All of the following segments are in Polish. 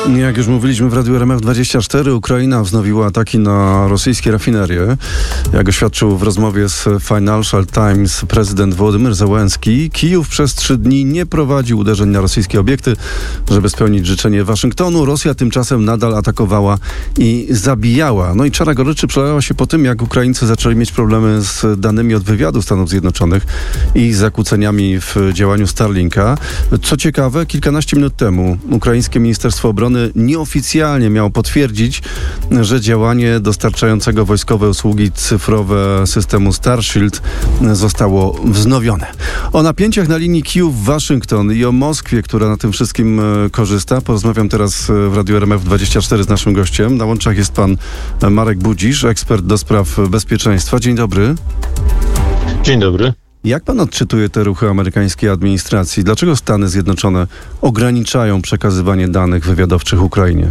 Jak już mówiliśmy w Radiu RMF24, Ukraina wznowiła ataki na rosyjskie rafinerie. Jak oświadczył w rozmowie z Financial Times prezydent Wołodymyr Zełenski, Kijów przez 3 dni nie prowadził uderzeń na rosyjskie obiekty, żeby spełnić życzenie Waszyngtonu. Rosja tymczasem nadal atakowała i zabijała. No i czara goryczy przelała się po tym, jak Ukraińcy zaczęli mieć problemy z danymi od wywiadu Stanów Zjednoczonych i zakłóceniami w działaniu Starlinka. Co ciekawe, kilkanaście minut temu ukraińskie Ministerstwo Obrony nieoficjalnie miało potwierdzić, że działanie dostarczającego wojskowe usługi cyfrowe systemu Starshield zostało wznowione. O napięciach na linii Kijów-Waszyngton i o Moskwie, która na tym wszystkim korzysta, porozmawiam teraz w Radiu RMF24 z naszym gościem. Na łączach jest pan Marek Budzisz, ekspert do spraw bezpieczeństwa. Dzień dobry. Dzień dobry. Jak pan odczytuje te ruchy amerykańskiej administracji? Dlaczego Stany Zjednoczone ograniczają przekazywanie danych wywiadowczych Ukrainie?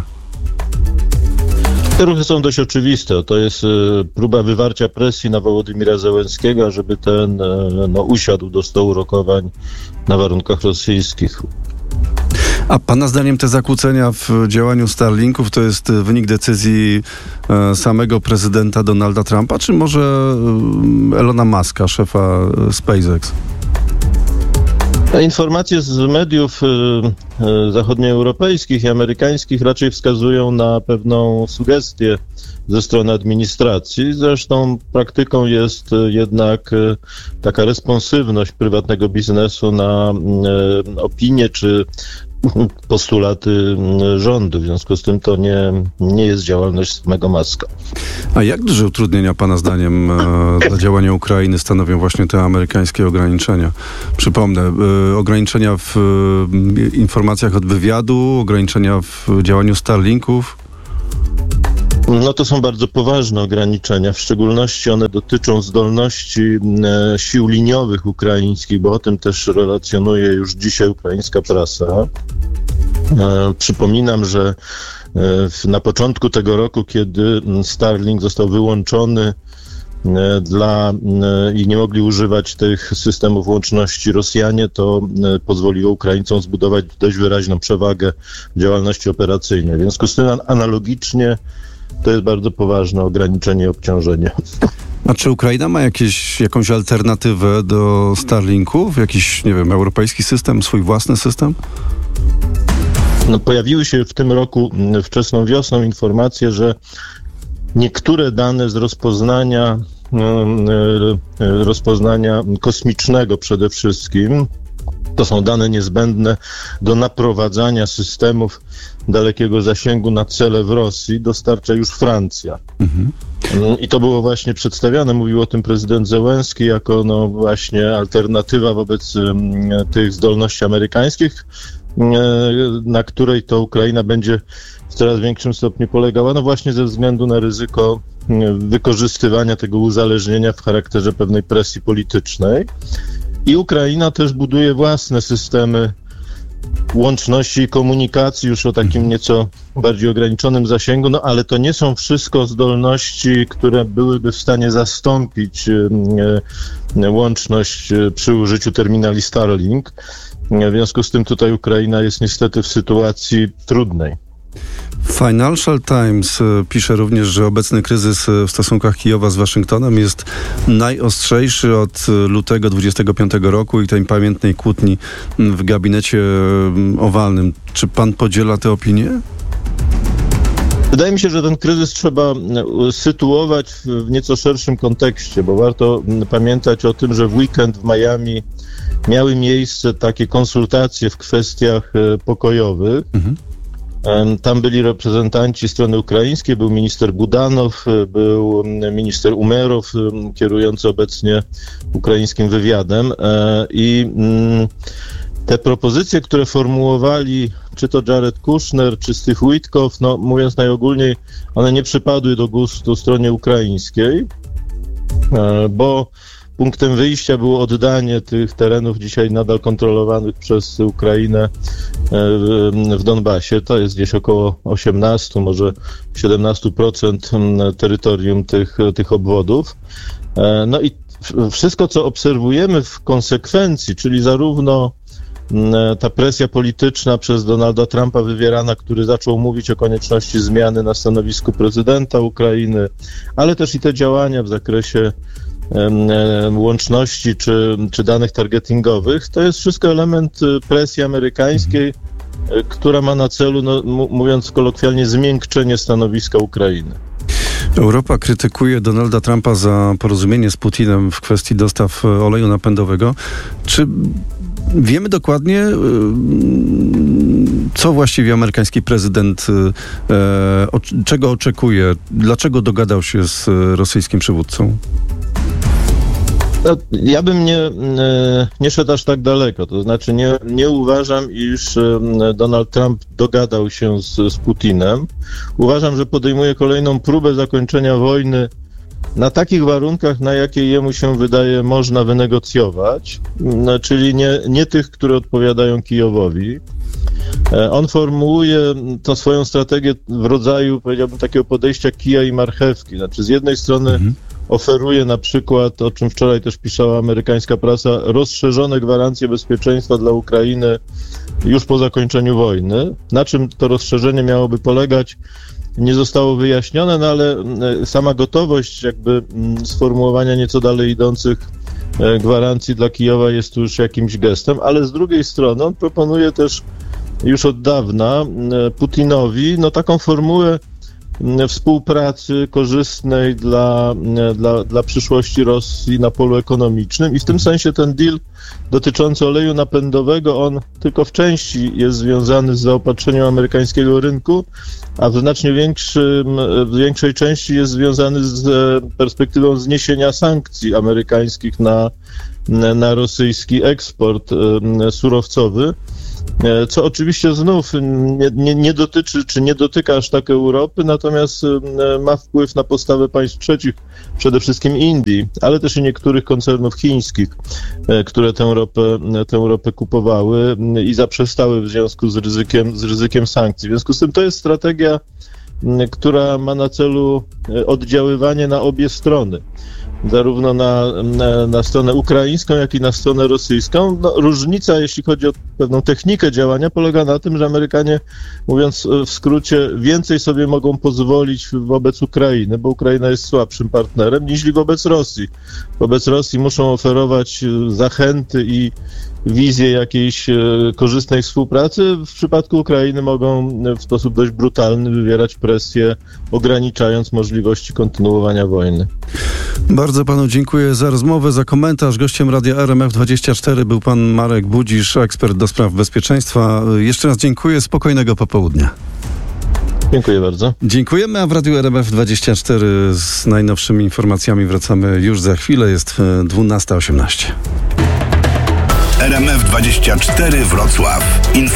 Te ruchy są dość oczywiste. To jest próba wywarcia presji na Wołodymyra Zełenskiego, żeby ten usiadł do stołu rokowań na warunkach rosyjskich. A pana zdaniem te zakłócenia w działaniu Starlinków to jest wynik decyzji samego prezydenta Donalda Trumpa, czy może Elona Muska, szefa SpaceX? Informacje z mediów zachodnioeuropejskich i amerykańskich raczej wskazują na pewną sugestię ze strony administracji. Zresztą praktyką jest jednak taka responsywność prywatnego biznesu na opinie czy postulaty rządu. W związku z tym to nie jest działalność samego Muska. A jak duże utrudnienia pana zdaniem dla działania Ukrainy stanowią właśnie te amerykańskie ograniczenia? Przypomnę, ograniczenia w informacjach od wywiadu, ograniczenia w działaniu Starlinków. No to są bardzo poważne ograniczenia, w szczególności one dotyczą zdolności sił liniowych ukraińskich, bo o tym też relacjonuje już dzisiaj ukraińska prasa. Przypominam, że na początku tego roku, kiedy Starlink został wyłączony i nie mogli używać tych systemów łączności Rosjanie, to pozwoliło Ukraińcom zbudować dość wyraźną przewagę w działalności operacyjnej. W związku z tym analogicznie to jest bardzo poważne ograniczenie i obciążenie. A czy Ukraina ma jakąś alternatywę do Starlinków? Jakiś, nie wiem, europejski system, swój własny system? No, pojawiły się w tym roku wczesną wiosną informacje, że niektóre dane z rozpoznania kosmicznego przede wszystkim, to są dane niezbędne do naprowadzania systemów dalekiego zasięgu na cele w Rosji, dostarcza już Francja. I to było właśnie przedstawiane, mówił o tym prezydent Zełenski, jako właśnie alternatywa wobec tych zdolności amerykańskich, na której to Ukraina będzie w coraz większym stopniu polegała, no właśnie ze względu na ryzyko wykorzystywania tego uzależnienia w charakterze pewnej presji politycznej. I Ukraina też buduje własne systemy łączności i komunikacji już o takim nieco bardziej ograniczonym zasięgu, no ale to nie są wszystko zdolności, które byłyby w stanie zastąpić łączność przy użyciu terminali Starlink. W związku z tym tutaj Ukraina jest niestety w sytuacji trudnej. Financial Times pisze również, że obecny kryzys w stosunkach Kijowa z Waszyngtonem jest najostrzejszy od lutego 25 roku i tej pamiętnej kłótni w gabinecie owalnym. Czy pan podziela tę opinię? Wydaje mi się, że ten kryzys trzeba sytuować w nieco szerszym kontekście, bo warto pamiętać o tym, że w weekend w Miami miały miejsce takie konsultacje w kwestiach pokojowych. Tam byli reprezentanci strony ukraińskiej, był minister Budanow, był minister Umerow, kierujący obecnie ukraińskim wywiadem i te propozycje, które formułowali czy to Jared Kushner, czy Steve Witkoff, no mówiąc najogólniej, one nie przypadły do gustu stronie ukraińskiej, bo punktem wyjścia było oddanie tych terenów dzisiaj nadal kontrolowanych przez Ukrainę w Donbasie. To jest gdzieś około 18, może 17% terytorium tych obwodów. No i wszystko, co obserwujemy w konsekwencji, czyli zarówno ta presja polityczna przez Donalda Trumpa wywierana, który zaczął mówić o konieczności zmiany na stanowisku prezydenta Ukrainy, ale też i te działania w zakresie łączności czy danych targetingowych, to jest wszystko element presji amerykańskiej, która ma na celu, mówiąc kolokwialnie, zmiękczenie stanowiska Ukrainy. Europa krytykuje Donalda Trumpa za porozumienie z Putinem w kwestii dostaw oleju napędowego. Czy wiemy dokładnie, co właściwie amerykański prezydent, czego oczekuje? Dlaczego dogadał się z rosyjskim przywódcą? No, ja bym nie szedł aż tak daleko. To znaczy nie uważam, iż Donald Trump dogadał się z Putinem. Uważam, że podejmuje kolejną próbę zakończenia wojny na takich warunkach, na jakie jemu się wydaje można wynegocjować, czyli nie tych, które odpowiadają Kijowowi. On formułuje tą swoją strategię w rodzaju, powiedziałbym, takiego podejścia kija i marchewki. Znaczy z jednej strony oferuje na przykład, o czym wczoraj też pisała amerykańska prasa, rozszerzone gwarancje bezpieczeństwa dla Ukrainy już po zakończeniu wojny. Na czym to rozszerzenie miałoby polegać, nie zostało wyjaśnione, ale sama gotowość jakby sformułowania nieco dalej idących gwarancji dla Kijowa jest tu już jakimś gestem, ale z drugiej strony on proponuje też już od dawna Putinowi taką formułę współpracy korzystnej dla przyszłości Rosji na polu ekonomicznym i w tym sensie ten deal dotyczący oleju napędowego, on tylko w części jest związany z zaopatrzeniem amerykańskiego rynku, a w znacznie większej części jest związany z perspektywą zniesienia sankcji amerykańskich na rosyjski eksport surowcowy. Co oczywiście znów nie dotyczy, czy nie dotyka aż tak Europy, natomiast ma wpływ na postawę państw trzecich, przede wszystkim Indii, ale też i niektórych koncernów chińskich, które tę ropę kupowały i zaprzestały w związku z ryzykiem sankcji. W związku z tym to jest strategia, która ma na celu oddziaływanie na obie strony. Zarówno na stronę ukraińską, jak i na stronę rosyjską. Różnica, jeśli chodzi o pewną technikę działania, polega na tym, że Amerykanie, mówiąc w skrócie, więcej sobie mogą pozwolić wobec Ukrainy, bo Ukraina jest słabszym partnerem, niż wobec Rosji. Wobec Rosji muszą oferować zachęty i wizję jakiejś korzystnej współpracy. W przypadku Ukrainy mogą w sposób dość brutalny wywierać presję, ograniczając możliwości kontynuowania wojny. Bardzo panu dziękuję za rozmowę, za komentarz. Gościem Radia RMF24 był pan Marek Budzisz, ekspert do spraw bezpieczeństwa. Jeszcze raz dziękuję, spokojnego popołudnia. Dziękuję bardzo. Dziękujemy, a w Radiu RMF24 z najnowszymi informacjami wracamy już za chwilę. Jest 12:18. RMF24 Wrocław.